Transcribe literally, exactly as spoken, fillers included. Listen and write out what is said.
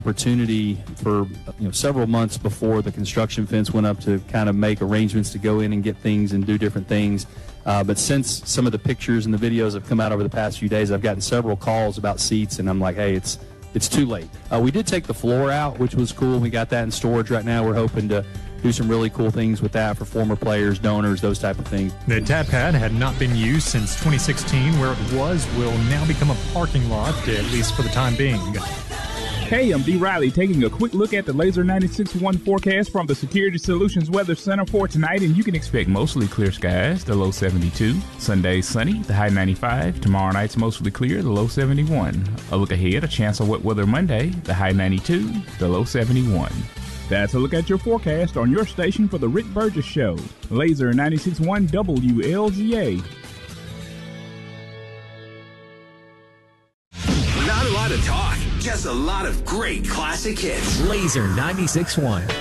opportunity for you know several months before the construction fence went up to kind of make arrangements to go in and get things and do different things. Uh, but since some of the pictures and the videos have come out over the past few days, I've gotten several calls about seats, and I'm like, hey, it's it's too late. Uh, we did take the floor out, which was cool. We got that in storage right now. We're hoping to do some really cool things with that for former players, donors, those type of things. The tap pad had not been used since twenty sixteen. Where it was will now become a parking lot, at least for the time being. Hey, I'm D. Riley taking a quick look at the Laser ninety-six point one forecast from the Security Solutions Weather Center for tonight, and you can expect mostly clear skies, the low seventy-two. Sunday sunny, the high ninety-five. Tomorrow night's mostly clear, the low seventy-one. A look ahead, a chance of wet weather Monday, the high ninety-two, the low seventy-one. That's a look at your forecast on your station for the Rick Burgess Show. Laser ninety-six point one W L Z A. Not a lot of talk, just a lot of great classic hits. Laser ninety-six point one.